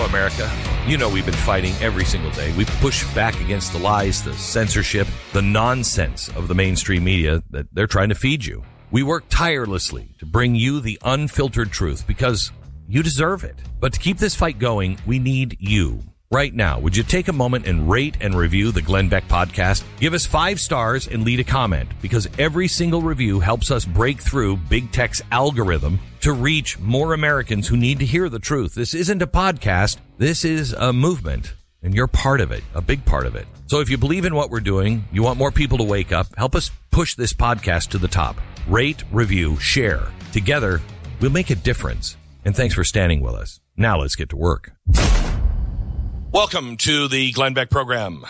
Hello, America. You know we've been fighting every single day. We push back against the lies, the censorship, the nonsense of the mainstream media that they're trying to feed you. We work tirelessly to bring you the unfiltered truth because you deserve it. But to keep this fight going, we need you. Right now, would you take a moment and rate and review the Glenn Beck podcast? Give us 5 stars and leave a comment, because every single review helps us break through big tech's algorithm to reach more Americans who need to hear the truth. This isn't a podcast. This is a movement, and you're part of it, a big part of it. So if you believe in what we're doing, you want more people to wake up, help us push this podcast to the top. Rate, review, share. Together, we'll make a difference. And thanks for standing with us. Now let's get to work. Welcome to the Glenn Beck program.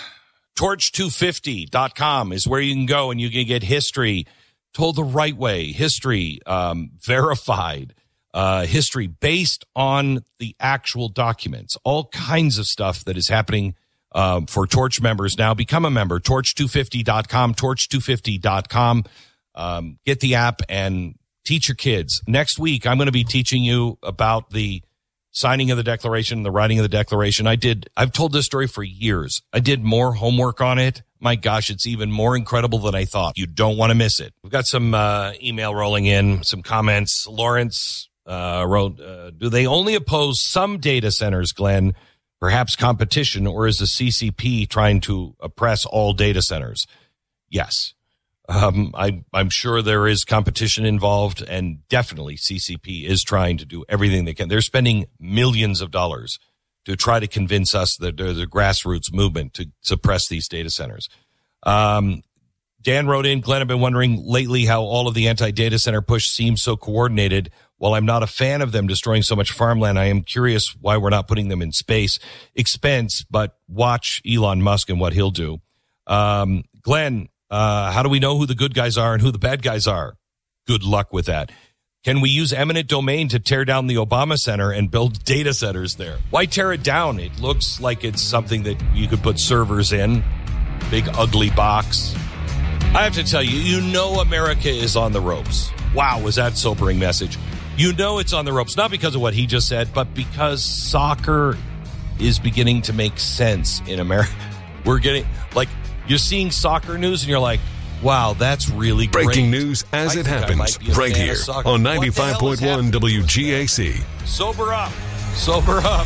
Torch250.com is where you can go and you can get history told the right way, history verified, history based on the actual documents, all kinds of stuff that is happening for Torch members now. Become a member, torch250.com, torch250.com. Get the app and teach your kids. Next week, I'm going to be teaching you about the signing of the Declaration, the writing of the Declaration. I've told this story for years. I did more homework on it. My gosh, it's even more incredible than I thought. You don't want to miss it. We've got some email rolling in, some comments. Lawrence wrote, do they only oppose some data centers, Glenn? Perhaps competition, or is the CCP trying to oppress all data centers? Yes. I'm sure there is competition involved, and definitely CCP is trying to do everything they can. They're spending millions of dollars to try to convince us that there's a grassroots movement to suppress these data centers. Dan wrote in, Glenn, I've been wondering lately how all of the anti-data center push seems so coordinated. While I'm not a fan of them destroying so much farmland, I am curious why we're not putting them in space. Expense, but watch Elon Musk and what he'll do. Glenn, how do we know who the good guys are and who the bad guys are? Good luck with that. Can we use eminent domain to tear down the Obama Center and build data centers there? Why tear it down? It looks like it's something that you could put servers in. Big, ugly box. I have to tell you, you know America is on the ropes. Wow, was that a sobering message. You know it's on the ropes, not because of what he just said, but because soccer is beginning to make sense in America. We're getting, like, you're seeing soccer news and you're like, wow, that's really great. Breaking news as it happens right here on 95.1 WGAC. Sober up. Sober up.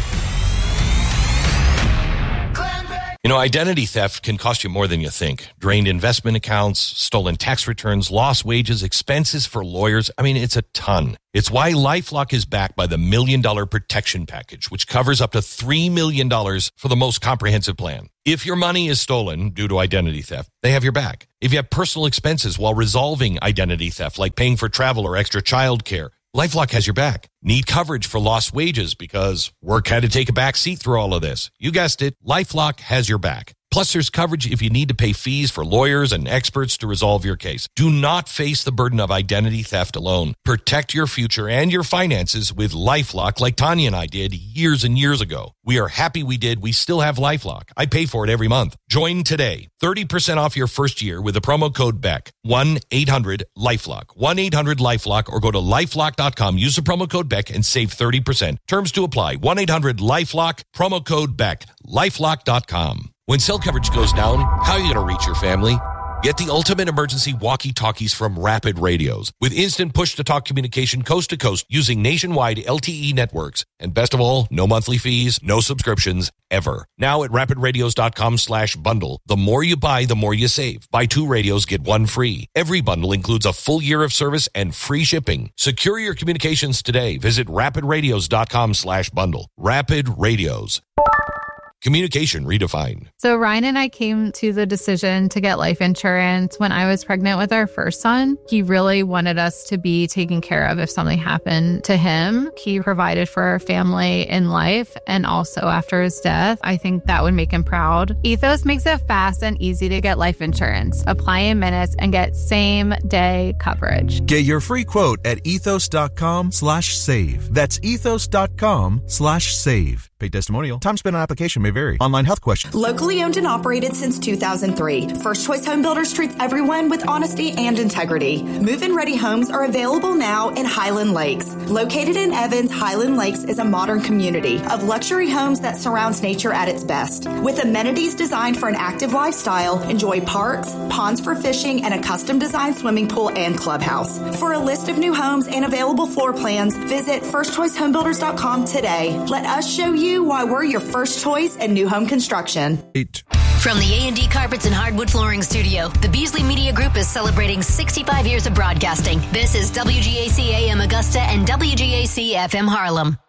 You know, identity theft can cost you more than you think. Drained investment accounts, stolen tax returns, lost wages, expenses for lawyers. I mean, it's a ton. It's why LifeLock is backed by the $1 Million Protection Package, which covers up to $3 million for the most comprehensive plan. If your money is stolen due to identity theft, they have your back. If you have personal expenses while resolving identity theft, like paying for travel or extra child care, LifeLock has your back. Need coverage for lost wages because work had to take a back seat through all of this. You guessed it, LifeLock has your back. Plus, there's coverage if you need to pay fees for lawyers and experts to resolve your case. Do not face the burden of identity theft alone. Protect your future and your finances with LifeLock like Tanya and I did years and years ago. We are happy we did. We still have LifeLock. I pay for it every month. Join today. 30% off your first year with the promo code BECK. 1-800-LifeLock. 1-800-LifeLock or go to LifeLock.com. Use the promo code BECK and save 30%. Terms to apply. 1-800-LifeLock. Promo code BECK. LifeLock.com. When cell coverage goes down, how are you going to reach your family? Get the ultimate emergency walkie-talkies from Rapid Radios with instant push-to-talk communication coast to coast using nationwide LTE networks. And best of all, no monthly fees, no subscriptions, ever. Now at rapidradios.com/bundle. The more you buy, the more you save. Buy 2 radios, get 1 free. Every bundle includes a full year of service and free shipping. Secure your communications today. Visit rapidradios.com/bundle. Rapid Radios. Communication redefined. So Ryan and I came to the decision to get life insurance when I was pregnant with our first son. He really wanted us to be taken care of if something happened to him. He provided for our family in life and also after his death. I think that would make him proud. Ethos makes it fast and easy to get life insurance. Apply in minutes and get same-day coverage. Get your free quote at ethos.com/save. That's ethos.com/save. Paid testimonial. Time spent on application may may vary. Online health questions. Locally owned and operated since 2003. First Choice Home Builders treats everyone with honesty and integrity. Move-in ready homes are available now in Highland Lakes. Located in Evans, Highland Lakes is a modern community of luxury homes that surrounds nature at its best. With amenities designed for an active lifestyle, enjoy parks, ponds for fishing, and a custom-designed swimming pool and clubhouse. For a list of new homes and available floor plans, visit firstchoicehomebuilders.com today. Let us show you why we're your first choice in new home construction. From the A&D Carpets and Hardwood Flooring Studio, the Beasley Media Group is celebrating 65 years of broadcasting. This is WGAC AM Augusta and WGAC FM Harlem.